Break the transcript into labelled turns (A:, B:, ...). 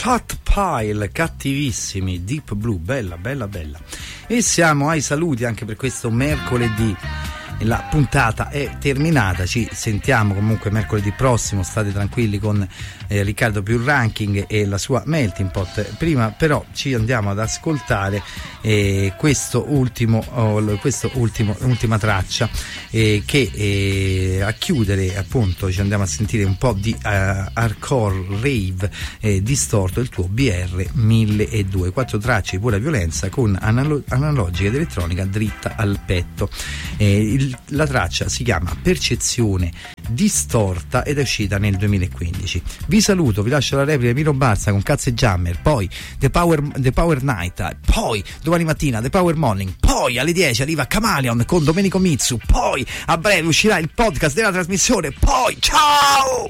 A: Shot Pile, cattivissimi, Deep Blue, bella. E siamo ai saluti anche per questo mercoledì. La puntata è terminata, ci sentiamo comunque mercoledì prossimo, state tranquilli con Riccardo Più Ranking e la sua Melting Pot. Prima però ci andiamo ad ascoltare ultima traccia che a chiudere appunto ci andiamo a sentire un po' di hardcore rave distorto, il tuo BR 1002, 4 tracce di pura violenza con analogica ed elettronica dritta al petto. La traccia si chiama Percezione Distorta ed è uscita nel 2015. Vi saluto, vi lascio la replica di Miro Barza con Cazze Jammer, poi The Power Night, poi domani mattina The Power Morning, poi alle 10 arriva Chameleon con Domenico Mitsu, poi a breve uscirà il podcast della trasmissione, poi ciao!